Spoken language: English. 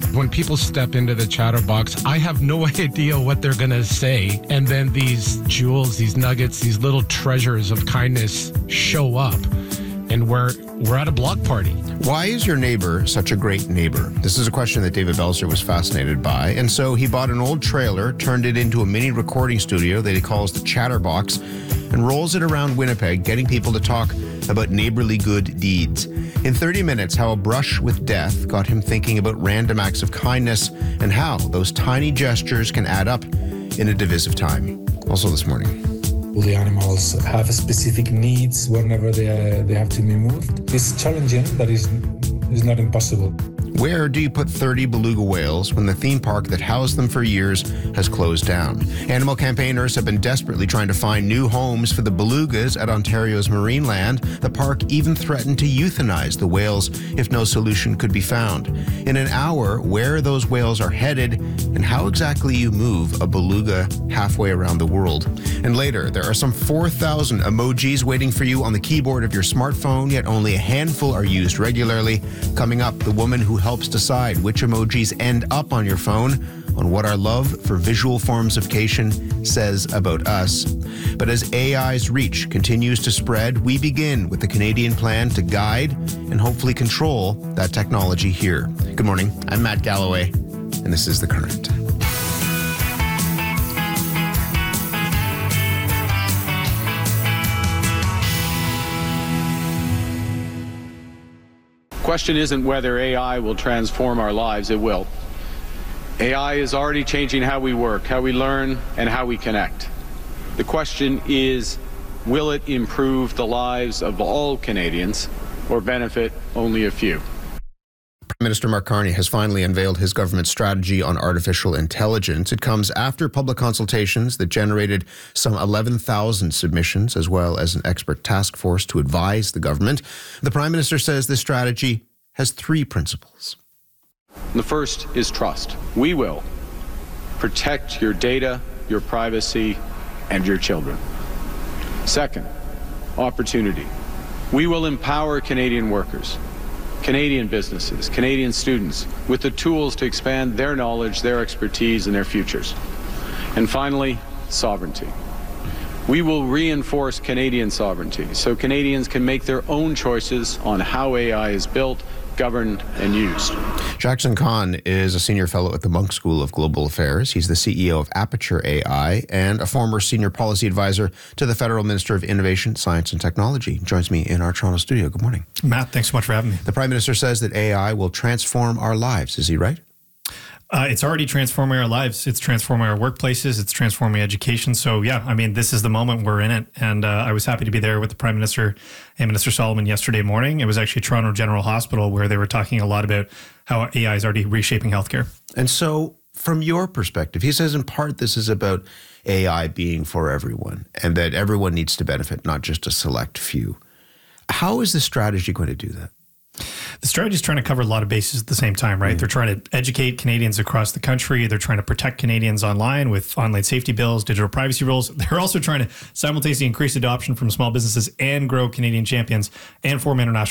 When people step into the chatterbox, I have no idea what they're going to say. And then these jewels, these nuggets, these little treasures of kindness show up. And we're at a block party. Why is your neighbor such a great neighbor? This is a question that David Belzer was fascinated by. And so he bought an old trailer, turned it into a mini recording studio that he calls the Chatterbox, and rolls it around Winnipeg, getting people to talk about neighborly good deeds. In 30 minutes, how a brush with death got him thinking about random acts of kindness and how those tiny gestures can add up in a divisive time. Also this morning. All the animals have specific needs whenever they have to be moved. It's challenging, but it's not impossible. Where do you put 30 beluga whales when the theme park that housed them for years has closed down? Animal campaigners have been desperately trying to find new homes for the belugas at Ontario's Marineland. The park even threatened to euthanize the whales if no solution could be found. In an hour, where those whales are headed and how exactly you move a beluga halfway around the world. And later, there are some 4,000 emojis waiting for you on the keyboard of your smartphone, yet only a handful are used regularly. Coming up, the woman who helps decide which emojis end up on your phone, on what our love for visual forms of communication says about us. But as AI's reach continues to spread, we begin with the Canadian plan to guide and hopefully control that technology here. Good morning, I'm Matt Galloway, and this is The Current. The question isn't whether AI will transform our lives. It will. AI is already changing how we work, how we learn, and how we connect. The question is, will it improve the lives of all Canadians or benefit only a few? Prime Minister Mark Carney has finally unveiled his government strategy on artificial intelligence. It comes after public consultations that generated some 11,000 submissions, as well as an expert task force to advise the government. The Prime Minister says this strategy has 3 principles. The first is trust. We will protect your data, your privacy, and your children. Second, opportunity. We will empower Canadian workers, Canadian businesses, Canadian students with the tools to expand their knowledge, their expertise, and their futures. And finally, sovereignty. We will reinforce Canadian sovereignty so Canadians can make their own choices on how AI is built, governed, and used. Jackson Kahn is a senior fellow at the Munk School of Global Affairs. He's the CEO of Aperture AI and a former senior policy advisor to the Federal Minister of Innovation, Science and Technology. He joins me in our Toronto studio. Good morning. Matt, thanks so much for having me. The Prime Minister says that AI will transform our lives. Is he right? It's already transforming our lives. It's transforming our workplaces. It's transforming education. So yeah, I mean, this is the moment we're in it. And I was happy to be there with the Prime Minister and Minister Solomon yesterday morning. It was actually Toronto General Hospital where they were talking a lot about how AI is already reshaping healthcare. And so from your perspective, he says in part this is about AI being for everyone and that everyone needs to benefit, not just a select few. How is this strategy going to do that? The strategy is trying to cover a lot of bases at the same time, right? They're trying to educate Canadians across the country. They're trying to protect Canadians online with online safety bills, digital privacy rules. They're also trying to simultaneously increase adoption from small businesses and grow Canadian champions and form international